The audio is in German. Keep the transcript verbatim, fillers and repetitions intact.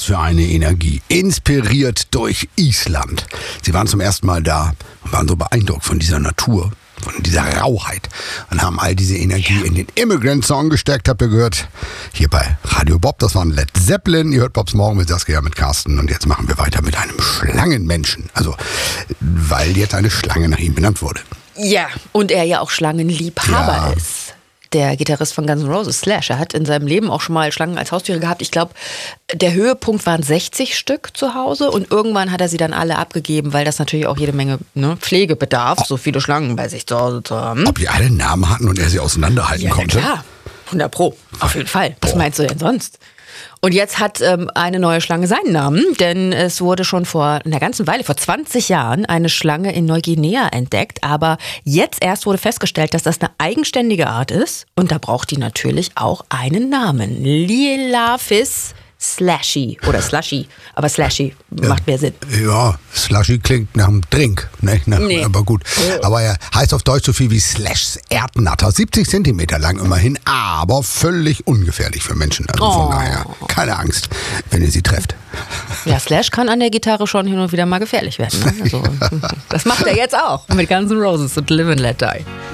für eine Energie. Inspiriert durch Island. Sie waren zum ersten Mal da und waren so beeindruckt von dieser Natur, von dieser Rauheit und haben all diese Energie in den Immigrant Song gesteckt, habt ihr gehört? Hier bei Radio Bob, das waren Led Zeppelin. Ihr hört Bobs Morgen mit Saskia, mit Carsten und jetzt machen wir weiter mit einem Schlangenmenschen. Also, weil jetzt eine Schlange nach ihm benannt wurde. Ja, und er ja auch Schlangenliebhaber Ja. ist. Der Gitarrist von Guns N' Roses, Slash, er hat in seinem Leben auch schon mal Schlangen als Haustiere gehabt. Ich glaube, der Höhepunkt waren sechzig Stück zu Hause und irgendwann hat er sie dann alle abgegeben, weil das natürlich auch jede Menge ne, Pflege bedarf, so viele Schlangen bei sich zu Hause zu haben. Ob die alle einen Namen hatten und er sie auseinanderhalten Ja, na konnte? klar, hundert Pro, auf jeden Fall. Was Boah. meinst du denn sonst? Und jetzt hat ähm, eine neue Schlange seinen Namen, denn es wurde schon vor einer ganzen Weile, vor zwanzig Jahren, eine Schlange in Neuguinea entdeckt. Aber jetzt erst wurde festgestellt, dass das eine eigenständige Art ist. Und da braucht die natürlich auch einen Namen. Lielaphis Slashy oder Slushy. Aber Slashy macht mehr Sinn. Ja, Slushy klingt nach einem Drink, ne? Nach, Nee. aber gut. Aber er heißt auf Deutsch so viel wie Slashs Erdnatter. siebzig Zentimeter lang immerhin, aber völlig ungefährlich für Menschen. Also von Oh. daher, keine Angst, wenn ihr sie trefft. Ja, Slash kann an der Gitarre schon hin und wieder mal gefährlich werden. Ne? Also, das macht er jetzt auch mit Guns N' Roses und Live and Let Die.